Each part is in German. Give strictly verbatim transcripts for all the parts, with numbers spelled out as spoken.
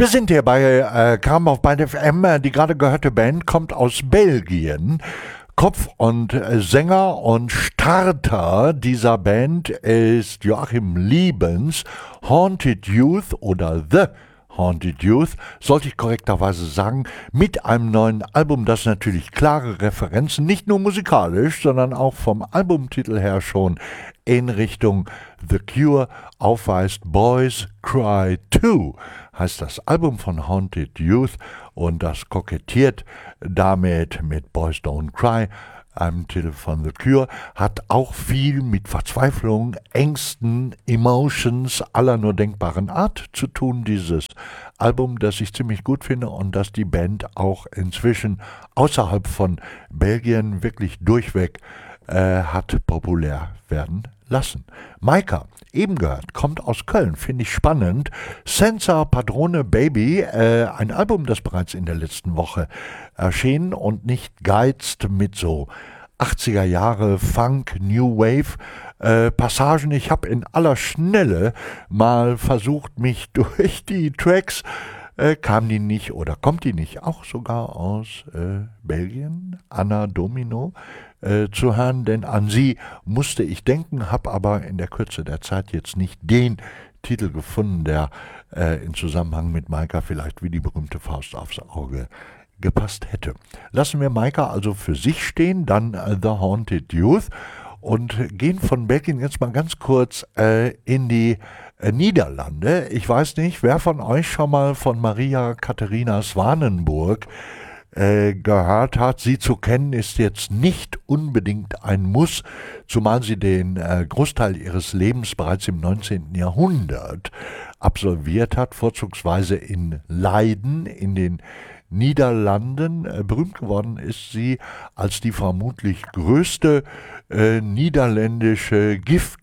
Wir sind hier bei äh, Kram auf Bein F M. Die gerade gehörte Band kommt aus Belgien. Kopf und äh, Sänger und Starter dieser Band ist Joachim Liebens. Haunted Youth oder The Haunted Youth, sollte ich korrekterweise sagen, mit einem neuen Album, das natürlich klare Referenzen, nicht nur musikalisch, sondern auch vom Albumtitel her schon in Richtung The Cure aufweist. Boys Cry Too heißt das Album von Haunted Youth und das kokettiert damit mit Boys Don't Cry, einem Titel von The Cure, hat auch viel mit Verzweiflung, Ängsten, Emotions aller nur denkbaren Art zu tun, dieses Album, das ich ziemlich gut finde und das die Band auch inzwischen außerhalb von Belgien wirklich durchweg äh, hat populär werden lassen. Maika, eben gehört, kommt aus Köln, finde ich spannend. Senza Padrone Baby, äh, ein Album, das bereits in der letzten Woche erschien und nicht geizt mit so achtziger Jahre Funk, New Wave äh, Passagen. Ich habe in aller Schnelle mal versucht, mich durch die Tracks, äh, kam die nicht oder kommt die nicht auch sogar aus äh, Belgien, Anna Domino, äh, zu hören, denn an sie musste ich denken, habe aber in der Kürze der Zeit jetzt nicht den Titel gefunden, der äh, in Zusammenhang mit Maika vielleicht wie die berühmte Faust aufs Auge gepasst hätte. Lassen wir Maika also für sich stehen, dann äh, The Haunted Youth und gehen von Belgien jetzt mal ganz kurz äh, in die äh, Niederlande. Ich weiß nicht, wer von euch schon mal von Maria Katharina Swanenburg äh, gehört hat. Sie zu kennen ist jetzt nicht unbedingt ein Muss, zumal sie den äh, Großteil ihres Lebens bereits im neunzehnten Jahrhundert absolviert hat, vorzugsweise in Leiden, in den Niederlanden. Äh, berühmt geworden ist sie als die vermutlich größte äh, niederländische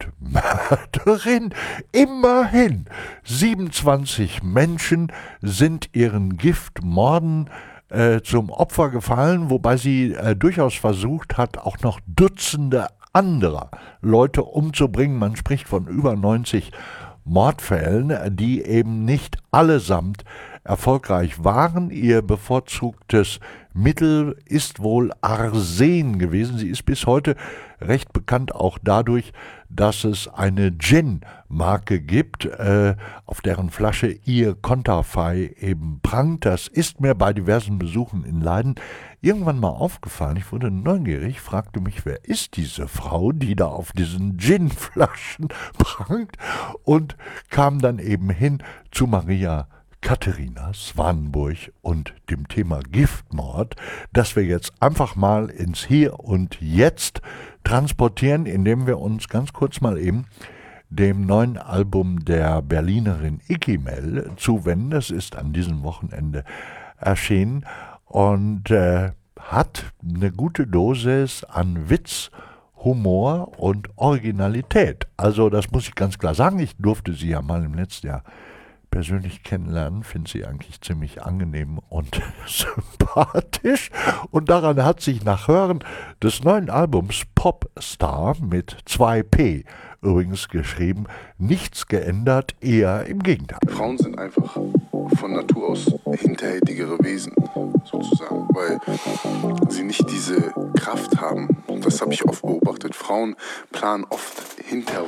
Giftmörderin. Immerhin siebenundzwanzig Menschen sind ihren Giftmorden äh, zum Opfer gefallen, wobei sie äh, durchaus versucht hat, auch noch Dutzende anderer Leute umzubringen. Man spricht von über neunzig Mordfällen, die eben nicht allesamt erfolgreich waren. Ihr bevorzugtes Mittel ist wohl Arsen gewesen. Sie ist bis heute recht bekannt auch dadurch, dass es eine Gin-Marke gibt, äh, auf deren Flasche ihr Konterfei eben prangt. Das ist mir bei diversen Besuchen in Leiden irgendwann mal aufgefallen. Ich wurde neugierig, fragte mich, wer ist diese Frau, die da auf diesen Gin-Flaschen prangt, und kam dann eben hin zu Maria Katharina Swanenburg und dem Thema Giftmord, das wir jetzt einfach mal ins Hier und Jetzt transportieren, indem wir uns ganz kurz mal eben dem neuen Album der Berlinerin Ikimel zuwenden. Das ist an diesem Wochenende erschienen und äh, hat eine gute Dosis an Witz, Humor und Originalität. Also das muss ich ganz klar sagen. Ich durfte sie ja mal im letzten Jahr persönlich kennenlernen, finde sie eigentlich ziemlich angenehm und sympathisch. Und daran hat sich nach Hören des neuen Albums Popstar mit zwei P übrigens geschrieben, nichts geändert, eher im Gegenteil. Frauen sind einfach von Natur aus hinterhältigere Wesen, sozusagen, weil sie nicht diese Kraft haben. Das habe ich oft beobachtet. Frauen planen oft hinter